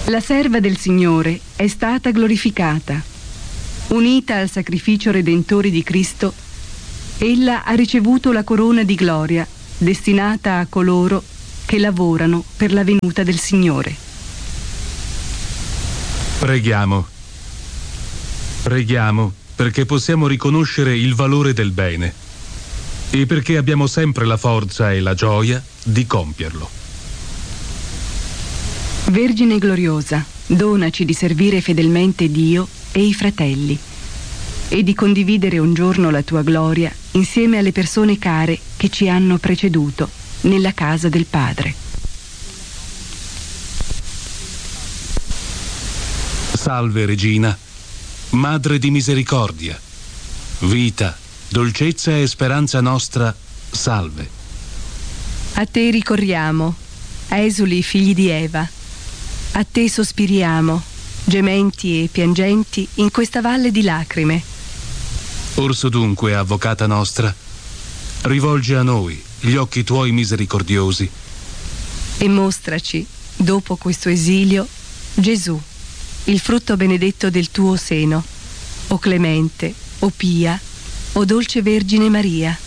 La serva del Signore è stata glorificata. Unita al sacrificio redentore di Cristo, ella ha ricevuto la corona di gloria destinata a coloro che lavorano per la venuta del Signore. Preghiamo. Preghiamo perché possiamo riconoscere il valore del bene e perché abbiamo sempre la forza e la gioia di compierlo. Vergine gloriosa, donaci di servire fedelmente Dio e i fratelli e di condividere un giorno la tua gloria insieme alle persone care che ci hanno preceduto nella casa del Padre. Salve Regina, Madre di misericordia, vita, dolcezza e speranza nostra, salve. A te ricorriamo, esuli figli di Eva. A te sospiriamo, gementi e piangenti in questa valle di lacrime. Orso dunque, avvocata nostra, rivolge a noi gli occhi tuoi misericordiosi E mostraci, dopo questo esilio, Gesù, il frutto benedetto del tuo seno, o clemente, o pia, o dolce Vergine Maria.